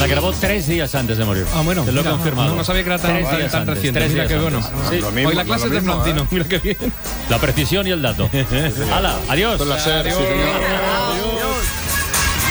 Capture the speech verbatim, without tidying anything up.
La grabó tres días antes de morir. Ah, bueno. Te lo he mira, confirmado. No, no sabía que era tan, Tres tan, días tan antes, reciente. tres Mira días qué bueno. antes. Sí. Lo mismo, Hoy la clase lo es de mismo, Florentino. ¿eh? Mira qué bien. La precisión y el dato. Hala, adiós. Con la SER, sí, señor. Adiós.